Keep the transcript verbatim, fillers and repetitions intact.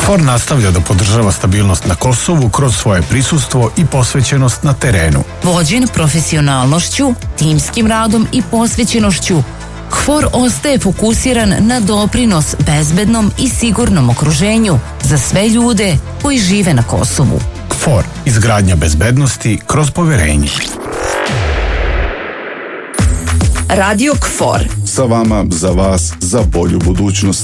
KFOR nastavlja da podržava stabilnost na Kosovu kroz svoje prisustvo i posvećenost na terenu. Vođen profesionalnošću, timskim radom i posvećenošću, KFOR ostaje fokusiran na doprinos bezbednom i sigurnom okruženju za sve ljude koji žive na Kosovu. KFOR, izgradnja bezbednosti kroz poverenje. Radio KFOR. Sa vama, za vas, za bolju budućnost.